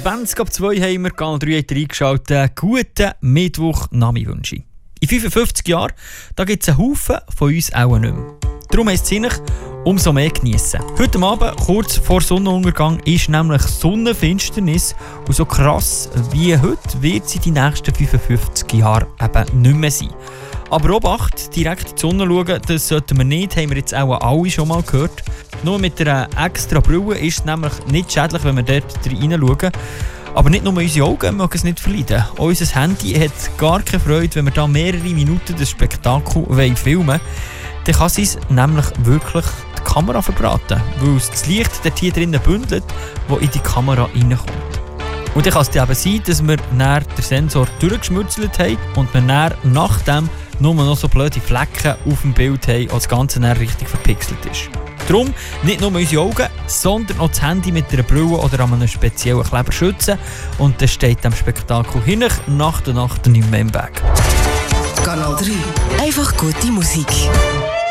20:02 haben wir Kanal 3 reingeschaltet. Guten Mittwoch, Nami wünsche ich. In 55 Jahren gibt es einen Haufen von uns auch nicht mehr. Darum heisst es eigentlich, umso mehr geniessen. Heute Abend, kurz vor Sonnenuntergang, ist nämlich Sonnenfinsternis. Und so krass wie heute wird sie die nächsten 55 Jahre eben nicht mehr sein. Aber Obacht, direkt in die Sonne schauen, das sollten wir nicht, haben wir jetzt auch alle schon mal gehört. Nur mit einer extra Brille ist es nämlich nicht schädlich, wenn wir dort reinschauen. Aber nicht nur unsere Augen mögen es nicht verleiden. Auch unser Handy hat gar keine Freude, wenn wir da mehrere Minuten das Spektakel filmen wollen. Dann kann es nämlich wirklich die Kamera verbraten, weil es das Licht dort hier drinnen bündelt, das in die Kamera reinkommt. Und dann kann es eben sein, dass wir dann den Sensor durchgeschmutzelt haben und wir dann nachdem nur noch so blöde Flecken auf dem Bild haben und das Ganze dann richtig verpixelt ist. Darum nicht nur unsere Augen, sondern auch das Handy mit einer Brille oder an einem speziellen Kleber schützen. Und das steht dem Spektakel hinten nach der Nacht nicht mehr im Weg. Kanal 3. Einfach gute Musik.